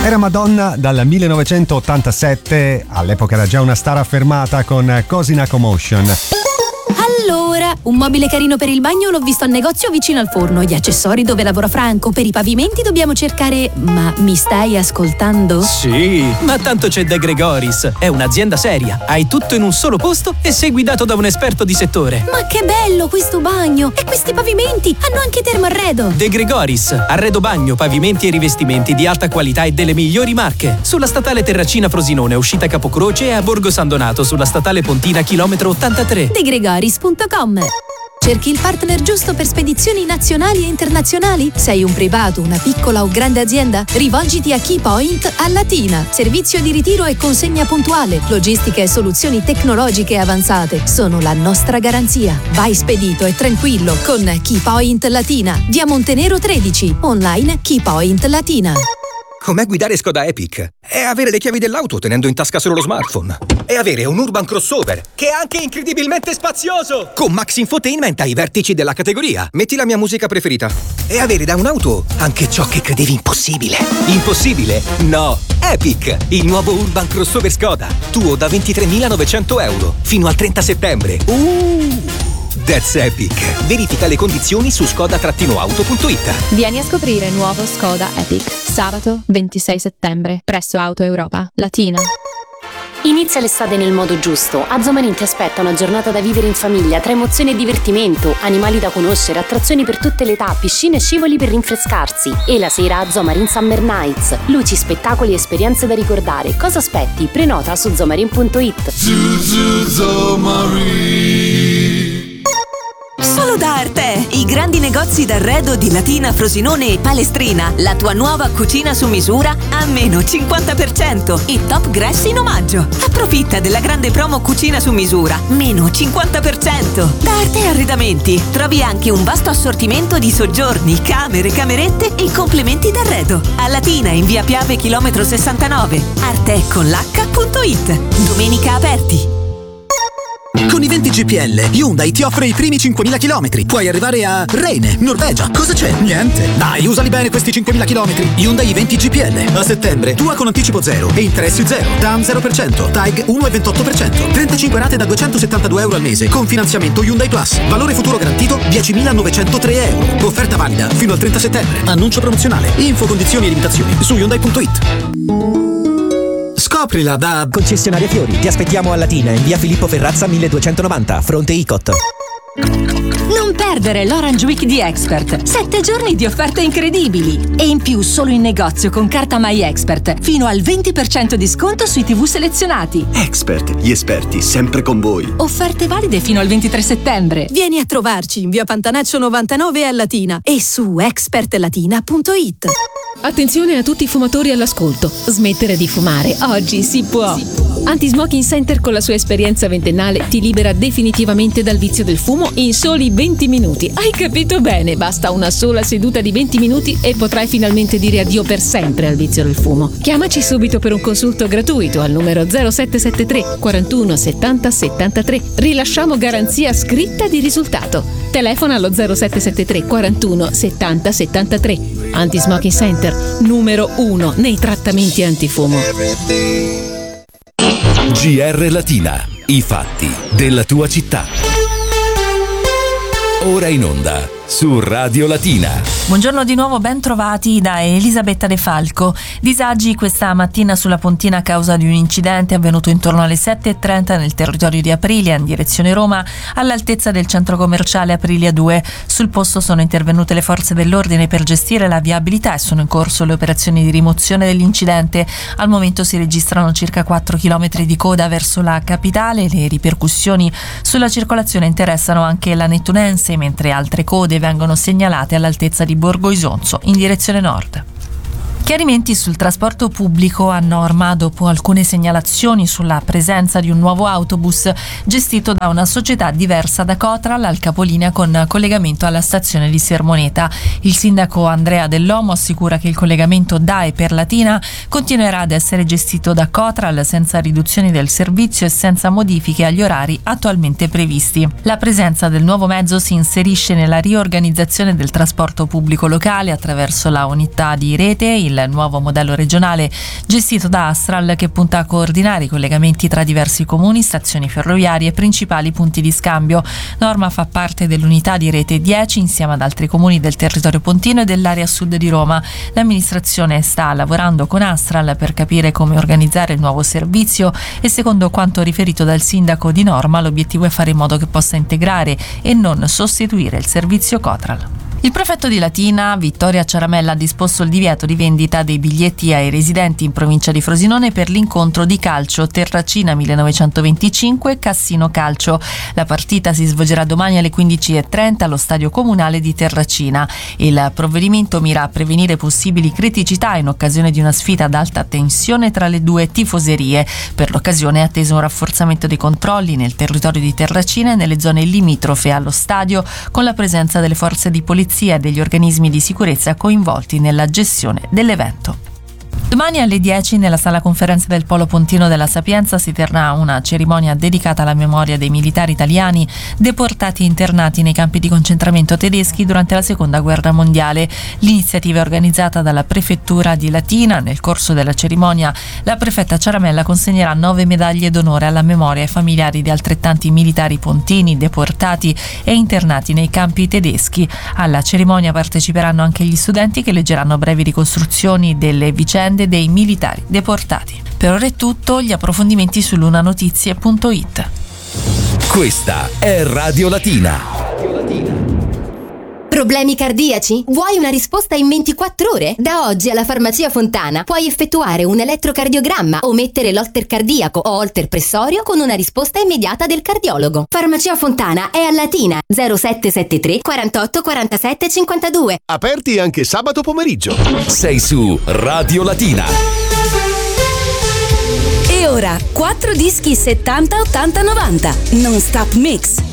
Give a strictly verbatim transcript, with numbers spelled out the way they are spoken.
Era Madonna dal millenovecentottantasette, all'epoca era già una star affermata con Cosinaco Motion. Allora, un mobile carino per il bagno l'ho visto al negozio vicino al forno. Gli accessori dove lavora Franco. Per i pavimenti dobbiamo cercare... Ma mi stai ascoltando? Sì, ma tanto c'è De Gregoris. È un'azienda seria. Hai tutto in un solo posto e sei guidato da un esperto di settore. Ma che bello questo bagno! E questi pavimenti hanno anche Termoarredo. De Gregoris, arredo bagno, pavimenti e rivestimenti di alta qualità e delle migliori marche. Sulla statale Terracina Frosinone, uscita Capocroce, e a Borgo San Donato sulla statale Pontina chilometro ottantatré. De Gregoris punto com. Cerchi il partner giusto per spedizioni nazionali e internazionali? Sei un privato, una piccola o grande azienda? Rivolgiti a Keypoint a Latina. Servizio di ritiro e consegna puntuale, logistica e soluzioni tecnologiche avanzate sono la nostra garanzia. Vai spedito e tranquillo con Keypoint Latina. Via Montenero tredici. Online Keypoint Latina. Com'è guidare Skoda Epic? È avere le chiavi dell'auto tenendo in tasca solo lo smartphone. È avere un urban crossover che è anche incredibilmente spazioso. Con Max Infotainment ai vertici della categoria. Metti la mia musica preferita. E avere da un'auto anche ciò che credevi impossibile. Impossibile? No! Epic, il nuovo urban crossover Skoda. Tuo da ventitremilanovecento euro fino al trenta settembre. Uh! That's epic. Verifica le condizioni su skoda auto punto it. Vieni a scoprire il nuovo Skoda Epic sabato ventisei settembre presso Auto Europa Latina. Inizia l'estate nel modo giusto. A Zomarin ti aspetta una giornata da vivere in famiglia, tra emozioni e divertimento, animali da conoscere, attrazioni per tutte le età, piscine e scivoli per rinfrescarsi. E la sera a Zomarin Summer Nights. Luci, spettacoli e esperienze da ricordare. Cosa aspetti? Prenota su zomarin punto it. Solo da Arte! I grandi negozi d'arredo di Latina, Frosinone e Palestrina. La tua nuova cucina su misura a meno cinquanta per cento e Top Grass in omaggio. Approfitta della grande promo cucina su misura, meno cinquanta per cento. Da Arte Arredamenti trovi anche un vasto assortimento di soggiorni, camere, camerette e complementi d'arredo. A Latina in via Piave chilometro sessantanove. arte con l'h punto it. Domenica aperti. Con i venti G P L, Hyundai ti offre i primi cinquemila chilometri. Puoi arrivare a Reine, Norvegia. Cosa c'è? Niente. Dai, usali bene questi cinquemila chilometri. Hyundai i venti G P L. A settembre, tua con anticipo zero e interessi zero. T A M zero per cento, T A G uno virgola ventotto per cento. trentacinque rate da duecentosettantadue euro al mese. Con finanziamento Hyundai Plus. Valore futuro garantito diecimilanovecentotore euro. Offerta valida fino al trenta settembre. Annuncio promozionale. Info, condizioni e limitazioni su Hyundai punto it. Scoprila da Concessionaria Fiori. Ti aspettiamo a Latina in via Filippo Ferrazza milleduecentonovanta, fronte Icot. Non perdere l'Orange Week di Expert. Sette giorni di offerte incredibili. E in più solo in negozio con carta My Expert. Fino al venti per cento di sconto sui tivù selezionati. Expert, gli esperti sempre con voi. Offerte valide fino al ventitré settembre. Vieni a trovarci in via Pantanaccio novantanove a Latina e su expert latina punto it. Attenzione a tutti i fumatori all'ascolto. Smettere di fumare oggi si può. Anti-Smoking Center con la sua esperienza ventennale ti libera definitivamente dal vizio del fumo in soli venti minuti. Hai capito bene? Basta una sola seduta di venti minuti e potrai finalmente dire addio per sempre al vizio del fumo. Chiamaci subito per un consulto gratuito al numero zero sette sette tre quarantuno settanta settantatré. Rilasciamo garanzia scritta di risultato. Telefona allo zero sette sette tre quarantuno settanta settantatré. Anti-Smoking Center, numero uno nei trattamenti antifumo. G R Latina, i fatti della tua città. Ora in onda su Radio Latina. Buongiorno di nuovo, ben trovati da Elisabetta De Falco. Disagi questa mattina sulla Pontina a causa di un incidente avvenuto intorno alle sette e trenta nel territorio di Aprilia in direzione Roma, all'altezza del centro commerciale Aprilia due. Sul posto sono intervenute le forze dell'ordine per gestire la viabilità e sono in corso le operazioni di rimozione dell'incidente. Al momento si registrano circa quattro chilometri di coda verso la capitale. Le ripercussioni sulla circolazione interessano anche la Nettunense, mentre altre code vengono segnalate all'altezza di Borgo Isonzo in direzione nord. Chiarimenti sul trasporto pubblico a Norma dopo alcune segnalazioni sulla presenza di un nuovo autobus gestito da una società diversa da Cotral al capolinea con collegamento alla stazione di Sermoneta. Il sindaco Andrea Dell'Omo assicura che il collegamento da e per Latina continuerà ad essere gestito da Cotral senza riduzioni del servizio e senza modifiche agli orari attualmente previsti. La presenza del nuovo mezzo si inserisce nella riorganizzazione del trasporto pubblico locale attraverso la unità di rete, il il nuovo modello regionale gestito da Astral, che punta a coordinare i collegamenti tra diversi comuni, stazioni ferroviarie e principali punti di scambio. Norma fa parte dell'unità di rete dieci insieme ad altri comuni del territorio pontino e dell'area sud di Roma. L'amministrazione sta lavorando con Astral per capire come organizzare il nuovo servizio e, secondo quanto riferito dal sindaco di Norma, l'obiettivo è fare in modo che possa integrare e non sostituire il servizio Cotral. Il prefetto di Latina, Vittorio Acciaramella, ha disposto il divieto di vendita dei biglietti ai residenti in provincia di Frosinone per l'incontro di calcio Terracina millenovecentoventicinque Cassino Calcio. La partita si svolgerà domani alle quindici e trenta allo stadio comunale di Terracina. Il provvedimento mira a prevenire possibili criticità in occasione di una sfida ad alta tensione tra le due tifoserie. Per l'occasione è atteso un rafforzamento dei controlli nel territorio di Terracina e nelle zone limitrofe allo stadio, con la presenza delle forze di polizia e degli organismi di sicurezza coinvolti nella gestione dell'evento. Domani alle dieci nella sala conferenze del Polo Pontino della Sapienza si terrà una cerimonia dedicata alla memoria dei militari italiani deportati e internati nei campi di concentramento tedeschi durante la Seconda Guerra Mondiale. L'iniziativa è organizzata dalla Prefettura di Latina. Nel corso della cerimonia la prefetta Ciaramella consegnerà nove medaglie d'onore alla memoria ai familiari di altrettanti militari pontini deportati e internati nei campi tedeschi. Alla cerimonia parteciperanno anche gli studenti, che leggeranno brevi ricostruzioni delle vicende dei militari deportati. Per ora è tutto, gli approfondimenti su lunanotizie punto it. Questa è Radio Latina. Problemi cardiaci? Vuoi una risposta in ventiquattro ore? Da oggi alla Farmacia Fontana puoi effettuare un elettrocardiogramma o mettere l'holter cardiaco o holter pressorio con una risposta immediata del cardiologo. Farmacia Fontana è a Latina, zero sette sette tre quarantotto quarantasette cinquantadue. Aperti anche sabato pomeriggio. Sei su Radio Latina. E ora quattro dischi settanta ottanta novanta Non Stop Mix.